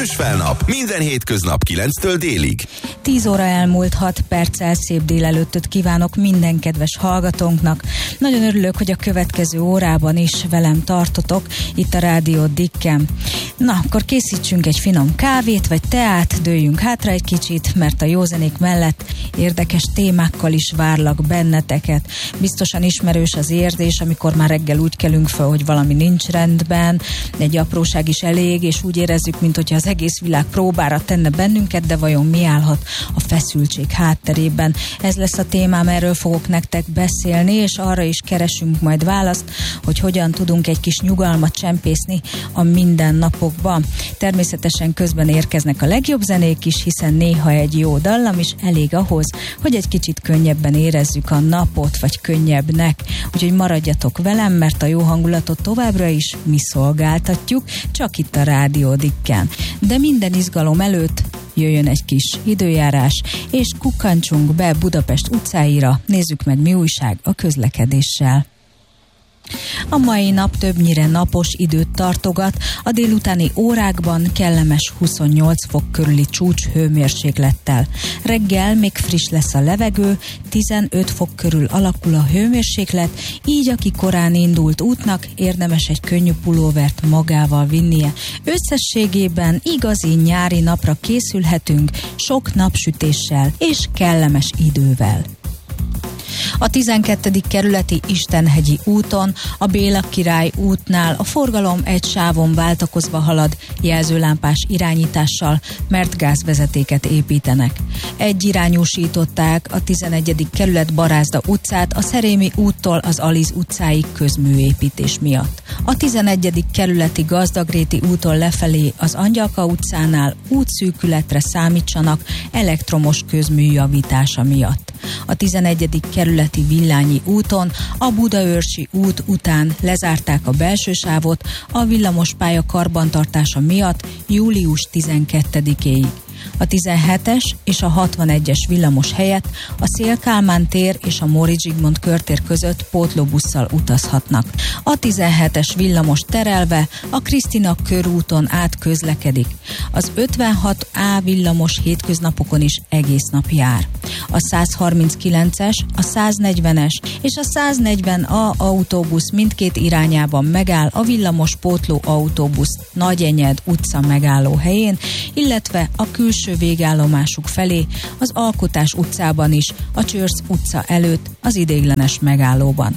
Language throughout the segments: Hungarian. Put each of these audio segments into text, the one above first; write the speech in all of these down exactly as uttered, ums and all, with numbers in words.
Felnap. Minden hétköznap kilenctől délig. tíz óra elmúlt hat perccel szép délelőttöt kívánok minden kedves hallgatónknak. Nagyon örülök, hogy a következő órában is velem tartotok itt a Rádió Dikken. Na, akkor készítsünk egy finom kávét vagy teát, dőljünk hátra egy kicsit, mert a jó zenék mellett érdekes témákkal is várlak benneteket. Biztosan ismerős az érzés, amikor már reggel úgy kelünk fel, hogy valami nincs rendben, egy apróság is elég, és úgy érezzük, mint hogyha az egész világ próbára tenne bennünket, de vajon mi állhat a feszültség hátterében? Ez lesz a témám, erről fogok nektek beszélni, és arra is keresünk majd választ, hogy hogyan tudunk egy kis nyugalmat csempészni a mindennapokban. Természetesen közben érkeznek a legjobb zenék is, hiszen néha egy jó dallam is elég ahhoz, hogy egy kicsit könnyebben érezzük a napot, vagy könnyebbnek. Úgyhogy maradjatok velem, mert a jó hangulatot továbbra is mi szolgáltatjuk, csak itt a Rádió Dikken. De minden izgalom előtt jöjjön egy kis időjárás, és kukkantsunk be Budapest utcáira, nézzük meg, mi újság a közlekedéssel. A mai nap többnyire napos időt tartogat, a délutáni órákban kellemes huszonnyolc fok körüli csúcs hőmérséklettel. Reggel még friss lesz a levegő, tizenöt fok körül alakul a hőmérséklet, így aki korán indult útnak érdemes egy könnyű pulóvert magával vinnie. Összességében igazi nyári napra készülhetünk, sok napsütéssel és kellemes idővel. A tizenkettedik kerületi Istenhegyi úton, a Béla Király útnál a forgalom egy sávon váltakozva halad jelzőlámpás irányítással, mert gázvezetéket építenek. Egyirányúsították a tizenegyedik kerület Barázda utcát a Szerémi úttól az Aliz utcáig közműépítés miatt. A tizenegyedik kerületi Gazdagréti úton lefelé az Angyalka utcánál útszűkületre számítsanak elektromos közmű javítása miatt. A tizenegyedik kerületi Villányi úton a Budaörsi út után lezárták a belső sávot a villamospálya karbantartása miatt július tizenkettedikéig. A tizenhetes és a hatvanegyes villamos helyett a Széll-Kálmán tér és a Móricz Zsigmond körtér között pótlóbusszal utazhatnak. A tizenhetes villamos terelve a Krisztina körúton át közlekedik. Az ötvenhat á villamos hétköznapokon is egész nap jár. A százharminckilences, a száznegyvenes és a száznegyven á autóbusz mindkét irányában megáll a villamos pótló autóbusz Nagyenyed utca megálló helyén, illetve a külső végállomásuk felé az Alkotás utcában is, a Csörsz utca előtt az ideiglenes megállóban.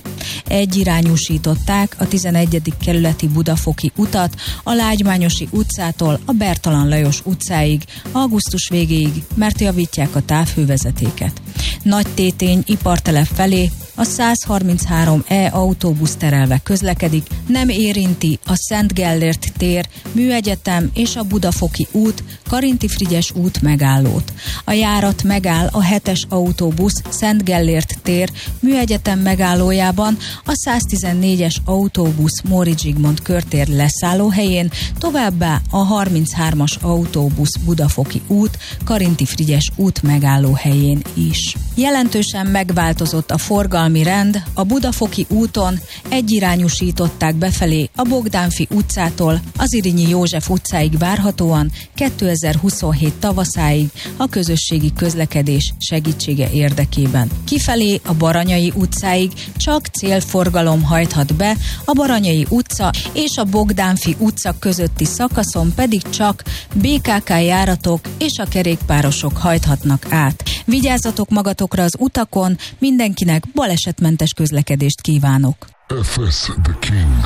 Egyirányúsították a tizenegyedik kerületi Budafoki utat a Lágymányosi utcától a Bertalan Lajos utcáig, augusztus végéig, mert javítják a távhővezetéket. Nagytétény ipartelep felé a százharminchárom é autóbusz terelve közlekedik, nem érinti a Szent Gellért tér, Műegyetem és a Budafoki út, Karinti Frigyes út megállót. A járat megáll a hetes autóbusz Szent Gellért tér, Műegyetem megállójában, a száztizennégyes autóbusz Móricz Zsigmond körtér leszállóhelyén, továbbá a harminchármas autóbusz Budafoki út, Karinti Frigyes út megállóhelyén is. Jelentősen megváltozott a forgalmi rend, a Budafoki úton egyirányúsították befelé a Bogdánfi utcától az Irinyi József utcáig várhatóan kétezer-huszonhét tavaszáig a közösségi közlekedés segítsége érdekében. Kifelé a Baranyai utcáig csak célforgalom hajthat be, a Baranyai utca és a Bogdánfi utca közötti szakaszon pedig csak bé ká ká járatok és a kerékpárosok hajthatnak át. Vigyázzatok magatokra az utakon, mindenkinek balesetmentes közlekedést kívánok! ef es The King.